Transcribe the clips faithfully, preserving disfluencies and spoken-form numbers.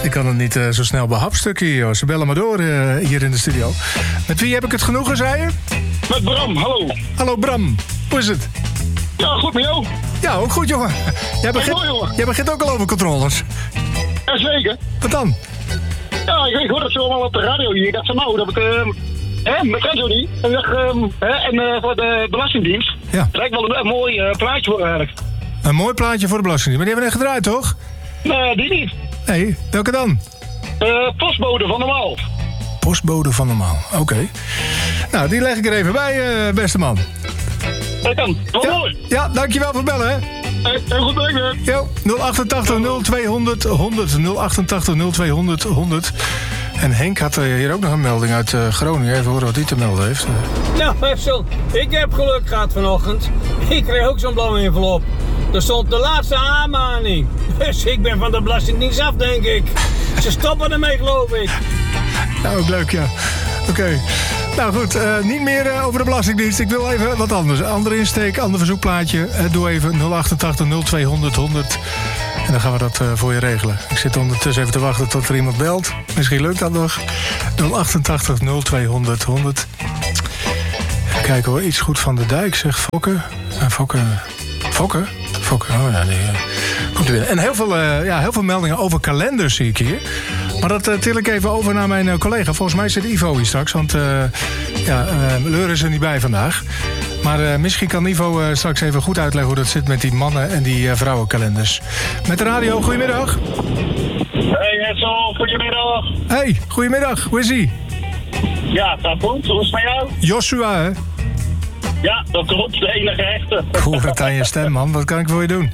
Ik kan het niet uh, zo snel behapstukken hier, joh. Ze bellen maar door uh, hier in de studio. Met wie heb ik het genoegen, zei je? Met Bram, hallo. Hallo Bram, hoe is het? Ja, goed met jou? Ja, ook goed, jongen. Jij begint, mooi, jongen. jij begint ook al over controles. Jazeker. Wat dan? Ja, ik, ik hoor dat zo allemaal op de radio hier. Ik dacht van nou, dat ik... Uh, hè, met Renzo niet. En, ik dacht, uh, hè, en uh, voor de Belastingdienst. Ja. Het lijkt wel een, een mooi uh, plaatje voor eigenlijk. Een mooi plaatje voor de Belastingdienst. Maar die hebben we net gedraaid, toch? Nee, die niet. Nee, welke dan? Uh, postbode van normaal. Postbode van normaal, oké. Okay. Nou, die leg ik er even bij, uh, beste man. Dat kan, wel ja, mooi. Ja, dankjewel voor het bellen, hè. Hey, heel goed werk weer. Jo, nul achtentachtig nul tweehonderd honderd. nul achtentachtig nul tweehonderd honderd. En Henk had hier ook nog een melding uit uh, Groningen. Even horen wat hij te melden heeft. Nou, Wessel, ik heb geluk gehad vanochtend. Ik kreeg ook zo'n blauwe envelop. Er stond de laatste aanmaning. Dus ik ben van de Belastingdienst af, denk ik. Ze stoppen ermee, geloof ik. Nou, ook leuk, ja. Oké. Okay. Nou goed, uh, niet meer uh, over de Belastingdienst. Ik wil even wat anders. Andere insteek, ander verzoekplaatje. Uh, doe even nul achtentachtig nul tweehonderd honderd. En dan gaan we dat uh, voor je regelen. Ik zit ondertussen even te wachten tot er iemand belt. Misschien lukt dat nog. nul achtentachtig nul tweehonderd honderd. Even kijken hoor. Iets goed van de Dijk, zegt Fokke. Uh, Fokke. Fokke? Fokke, oh ja, die uh, komt er weer. En heel veel, uh, ja, heel veel meldingen over kalenders zie ik hier. Maar dat uh, til ik even over naar mijn uh, collega. Volgens mij zit Ivo hier straks. Want uh, ja, uh, Leur is er niet bij vandaag. Maar uh, misschien kan Ivo uh, straks even goed uitleggen hoe dat zit met die mannen- en die uh, vrouwenkalenders. Met de radio, goedemiddag. Hey Wessel, goedemiddag. Hey, goedemiddag. Hoe is ie? Ja, het gaat goed. Hoe is het met jou? Joshua, hè? Ja, dat klopt. De enige echte. Ik hoor het aan je stem, man. Wat kan ik voor je doen?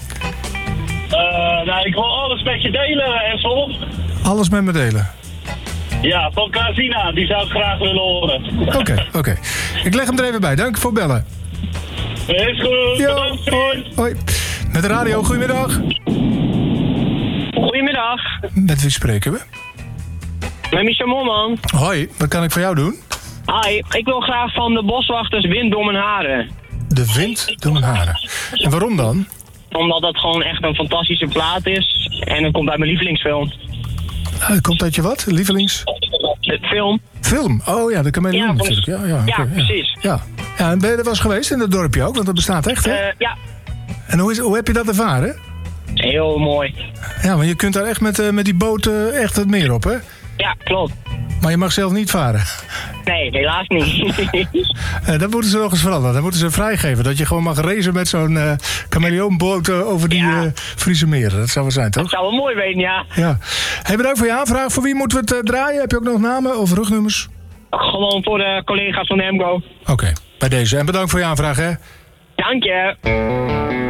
Uh, nou, ik wil alles met je delen, Wessel. Alles met me delen. Ja, van Casina, die zou ik graag willen horen. Oké, okay, oké. Okay. Ik leg hem er even bij. Dank voor het bellen. Is goed. Yo, hoi, hoi. Met de radio, goedemiddag. Goedemiddag. Met wie spreken we? Met Michel Moorman. Hoi, wat kan ik voor jou doen? Hi, ik wil graag van de Boswachters Wind door mijn haren. De wind door mijn haren. En waarom dan? Omdat dat gewoon echt een fantastische plaat is. En het komt uit mijn lievelingsfilm. Uh, komt uit je wat? Lievelings? De film. Film? Oh ja, dat kan mij ja, doen natuurlijk. Ja, ja, ja okay, precies. Ja. Ja, en ben je er wel eens geweest in het dorpje ook? Want dat bestaat echt, hè? Uh, ja. En hoe, is, hoe heb je dat ervaren? Heel mooi. Ja, want je kunt daar echt met, uh, met die boot uh, echt het meer op, hè? Ja, klopt. Maar je mag zelf niet varen? Nee, helaas niet. uh, dat moeten ze nog eens veranderen. Dan moeten ze vrijgeven dat je gewoon mag racen met zo'n uh, chameleonboot uh, over die ja. uh, Friese meren. Dat zou wel zijn, toch? Dat zou wel mooi weten, ja. Ja. Hey, bedankt voor je aanvraag. Voor wie moeten we het uh, draaien? Heb je ook nog namen of rugnummers? Gewoon voor de collega's van de M G O. Oké, okay, bij deze. En bedankt voor je aanvraag, hè? Dank je.